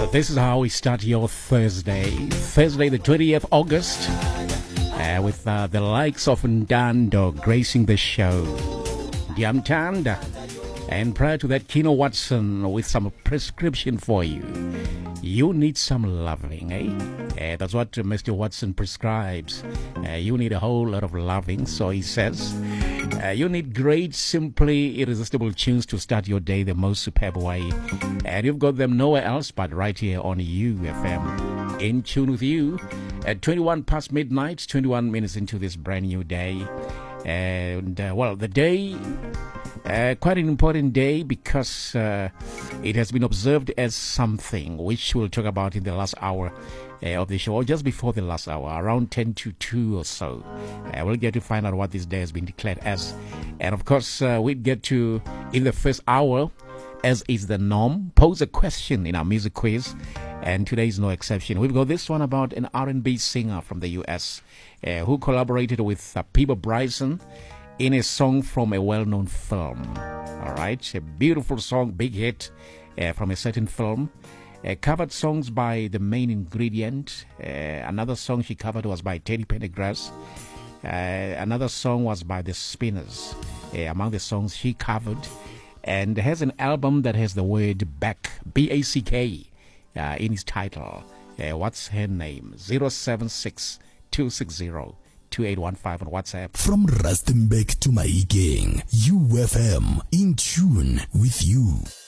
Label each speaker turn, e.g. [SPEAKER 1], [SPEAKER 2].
[SPEAKER 1] This is how we start your Thursday the 20th August, with the likes of Ndando gracing the show, Diamtanda, and prior to that, Kino Watson with some prescription for you. You need some loving, eh? That's what Mr. Watson prescribes. You need a whole lot of loving, so he says. You need great, simply irresistible tunes to start your day the most superb way. And you've got them nowhere else but right here on UFM. In tune with you at 21 past midnight, 21 minutes into this brand new day. And, well, the day, quite an important day because it has been observed as something which we'll talk about in the last hour of the show, or just before the last hour, around 10 to 2 or so. We'll get to find out what this day has been declared as. And of course, we'll get to, in the first hour, as is the norm, pose a question in our music quiz. And today is no exception. We've got this one about an R&B singer from the U.S. Who collaborated with Peabo Bryson in a song from a well-known film. All right, a beautiful song, big hit from a certain film. Covered songs by The Main Ingredient. Another song she covered was by Teddy Pendergrass. Another song was by The Spinners. Among the songs she covered, and has an album that has the word Back, B-A-C-K, in its title. What's her name? 076 260 2815 on WhatsApp.
[SPEAKER 2] From Rustenburg to Mahikeng, UFM, in tune with you.